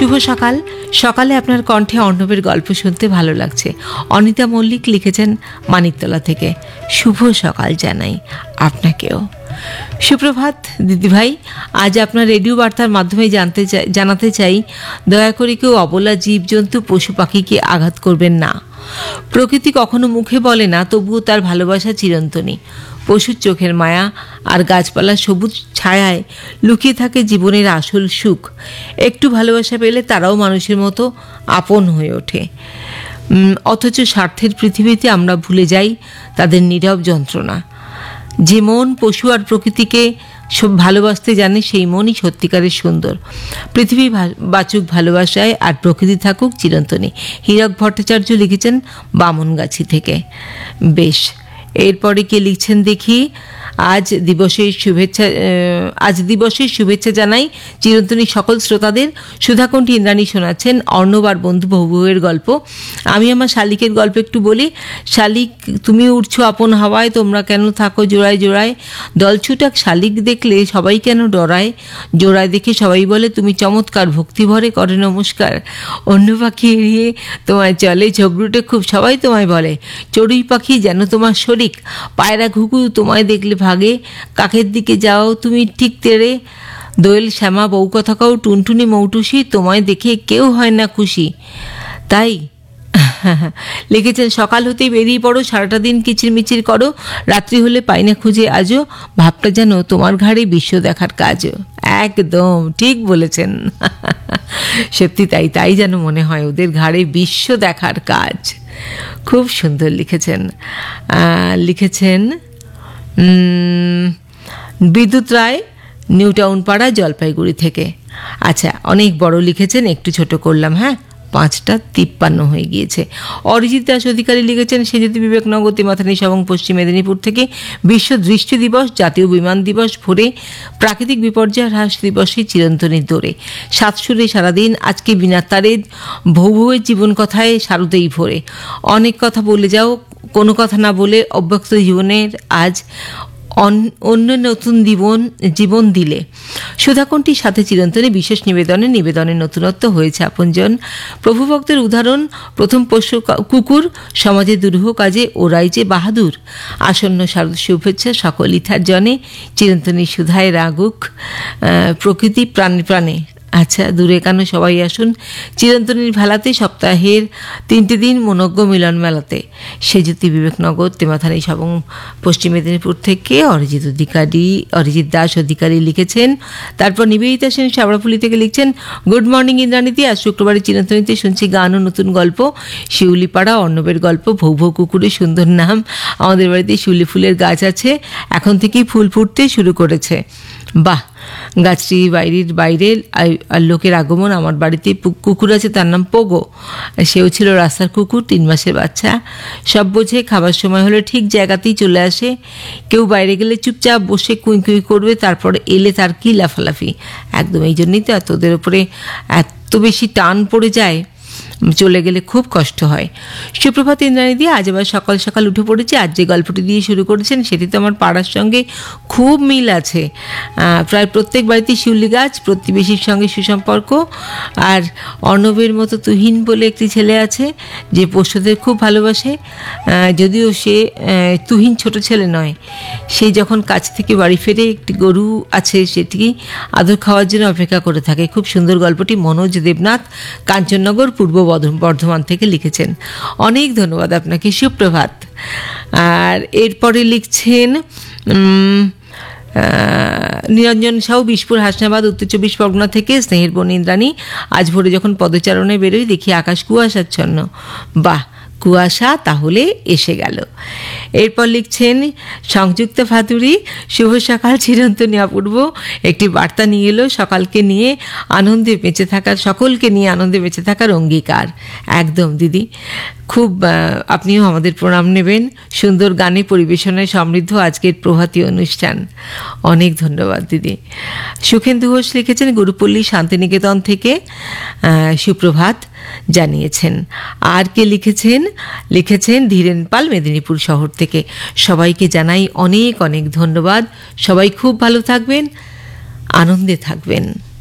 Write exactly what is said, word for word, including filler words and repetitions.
শুভ সকাল। সকালে আপনার কণ্ঠে অর্ণবের গল্প শুনতে ভালো লাগছে। অনিতা মল্লিক লিখেছেন মানিকতলা থেকে। শুভ সকাল জানাই আপনাকেও। সুপ্রভাত দিদিভাই, আজ আপনার রেডিও বার্তার মাধ্যমে জানতে চাই জানাতে চাই দয়া করে কেউ অবলা জীবজন্তু পশু পাখিকে আঘাত করবেন না। প্রকৃতি কখনো মুখে বলে না, তবুও তার ভালোবাসা চিরন্তনী। পশুর চোখের মায়া আর গাছপালার সবুজ ছায়ায় লুকিয়ে থাকে জীবনের আসল সুখ। একটু ভালোবাসা পেলে তারাও মানুষের মতো আপন হয়ে ওঠে। অথচ স্বার্থের পৃথিবীতে আমরা ভুলে যাই তাদের নীরব যন্ত্রণা। যে মন পশু আর প্রকৃতিকে সব ভালোবাসতে জানে, সেই মনই সত্যিকারের সুন্দর। পৃথিবী বাঁচুক ভালোবাসায়, আর প্রকৃতি থাকুক চিরন্তনী। হীরক ভট্টাচার্য লিখেছেন বামনগাছি থেকে। বেশ, এরপরে কে লিখছেন দেখি। আজ দিবসের শুভেচ্ছা আজ দিবসের শুভেচ্ছা জানাই চিরন্তনী সকল শ্রোতাদের। সুধাকণ্ঠী ইন্দ্রাণী শোনাচ্ছেন অর্ণব আর বন্ধু বহুয়ের গল্প। আমি আমার শালিকের গল্প একটু বলি। শালিক, তুমি উঠছো আপন হাওয়ায়, তোমরা কেন থাকো জোড়ায় জোড়ায়। দলছুটাক শালিক দেখলে সবাই কেন ডরায়। জোড়ায় দেখে সবাই বলে তুমি চমৎকার, ভক্তি ভরে করে নমস্কার। অন্য পাখি এড়িয়ে তোমায় চলে, ঝগড়ুটে খুব সবাই তোমায় বলে। চড়ুই পাখি যেন তোমার শরিক, পায়রা ঘুঘু তোমায় দেখলে ভাগে। কাকের দিকে যাও তুমি ঠিক তেড়ে, দোয়েল শ্যামা বউ কথা কও, টুনটুনি মৌটুসি তোমায় দেখে কেউ হয় না খুশি। তাই লিখেছেন সকাল হতেই বেরিয়ে পড়ো, সারাটা দিন কিচিরমিচির করো, রাত্রি হলে পাই না খুঁজে আজও, ভাবটা যেন তোমার ঘাড়ে বিশ্ব দেখার কাজও। একদম ঠিক বলেছেন। সত্যি তাই, তাই যেন মনে হয় ওদের ঘাড়ে বিশ্ব দেখার কাজ। খুব সুন্দর লিখেছেন। লিখেছেন বিদ্যুৎ রায়, নিউ টাউন পাড়া, জলপাইগুড়ি থেকে। আচ্ছা, অনেক বড় লিখেছেন, একটু ছোট করলাম। হ্যাঁ, পাঁচটা তিপ্পান্ন হয়ে গিয়েছে। অরিজিৎ দাস অধিকারী লিখেছেন সেজুতি বিবেকনগর, তিমাথানি এবং পশ্চিম মেদিনীপুর থেকে। বিশ্ব দৃষ্টি দিবস, জাতীয় বিমান দিবস ভোরে, প্রাকৃতিক বিপর্যয় হ্রাস দিবসে চিরন্তনীর দৌড়ে, সাতসুরে সারাদিন, আজকে বিনা তারে, ভৌ ভৌয়ের জীবন কথায় সারুতেই ভোরে। অনেক কথা বলে যাও, কোনো কথা না বলে অব্যক্ত জীবনের আজ অন্য নতুন জীবন জীবন দিলে। সুধাকণ্ঠীর সাথে চিরন্তনী বিশেষ নিবেদনে নিবেদনের নতুনত্ব হয়েছে আপনজন। প্রভুভক্তের উদাহরণ, প্রথম পশু কুকুর, সমাজে দুরূহ কাজে ওরাই যে বাহাদুর। আসন্ন শারদ শুভেচ্ছা সকল ইথার জনে, চিরন্তনী সুধায় রাগুক প্রকৃতি প্রাণে প্রাণে। আচ্ছা, দূরে কেন সবাই আসুন চিরন্তনীর ভেলাতে, সপ্তাহের তিনটে দিন মনজ্ঞ মিলন মেলাতে। সেজুতি বিবেকনগর, তেমাথানি এবং পশ্চিম মেদিনীপুর থেকে অরিজিৎ অধিকারী অরিজিৎ দাস অধিকারী লিখেছেন। তারপর নিবেদিতা সেন শাবড়াফুলি থেকে লিখছেন গুড মর্নিং ইন্দ্রাণীতি, আজ শুক্রবারে চিরন্তনীতে শুনছি গান ও নতুন গল্প। শিউলিপাড়া, অর্ণবের গল্প, ভৌ ভৌ কুকুরের সুন্দর নাম। আমাদের বাড়িতে শিউলি ফুলের গাছ আছে, এখন থেকেই ফুল ফুটতে শুরু করেছে। বাহ, গাছটি বাইরের বাইরে আর লোকের আগমন। আমার বাড়িতে কুকুর আছে, তার নাম পোগো। সেও ছিল রাস্তার কুকুর, তিন মাসের বাচ্চা। সব বোঝে, খাবার সময় হলে ঠিক জায়গাতেই চলে আসে। কেউ বাইরে গেলে চুপচাপ বসে কুই কুই করবে, তারপর এলে তার কি লাফালাফি। একদম এই জন্যই তো তোদের উপরে এত বেশি টান পড়ে যায়, চলে গেলে খুব কষ্ট হয়। সুপ্রভাত ইন্দ্রাণী দিয়ে, আজ আবার সকাল সকাল উঠে পড়েছি। আজ যে গল্পটি দিয়ে শুরু করেছেন সেটি তো আমার পাড়ার সঙ্গে খুব মিল আছে। প্রায় প্রত্যেক বাড়িতেই শিউলি গাছ, প্রতিবেশীর সঙ্গে সুসম্পর্ক। আর অর্ণবের মতো তুহিন বলে একটি ছেলে আছে যে পশুদের খুব ভালোবাসে। যদিও সে তুহিন ছোট ছেলে নয়, সে যখন কাছ থেকে বাড়ি ফেরে একটি গরু আছে সেটি আদর খাওয়ার জন্য অপেক্ষা করে থাকে। খুব সুন্দর গল্পটি মনোজ দেবনাথ, কাঞ্চননগর, পূর্ব বর্ধমান থেকে লিখেছেন। অনেক ধন্যবাদ আপনাকে, সুপ্রভাত। আর এরপরে লিখছেন নিরঞ্জন সাউ, বিশপুর, হাসনাবাদ, উত্তর চব্বিশ পরগনা থেকে। স্নেহের বোন ইন্দ্রাণী, আজ ভোরে যখন পদচারণে বেরোই দেখি আকাশ কুয়াশাচ্ছন্ন। বাহ, কুয়াশা তাহলে এসে গেল। এরপর লিখছেন সংযুক্ত ভাদুরী, শুভ সকাল চিরন্তনী অপূর্ব। একটি বার্তা নিয়ে এলো, সকালকে নিয়ে আনন্দে বেঁচে থাকার, সকলকে নিয়ে আনন্দে বেঁচে থাকার অঙ্গীকার। একদম দিদি, খুব আপনিও আমাদের প্রণাম নেবেন। সুন্দর গানে পরিবেশনায় সমৃদ্ধ আজকের প্রভাতী অনুষ্ঠান। অনেক ধন্যবাদ দিদি। সুখেন্দু ঘোষ লিখেছেন গুরুপল্লী, শান্তিনিকেতন থেকে। সুপ্রভাত জানিয়েছেন। আর কে লিখেছেন লিখেছেন ধীরেন পাল, মেদিনীপুর শহর থেকে। সবাইকে জানাই অনেক অনেক ধন্যবাদ। সবাই খুব ভালো থাকবেন, আনন্দে থাকবেন।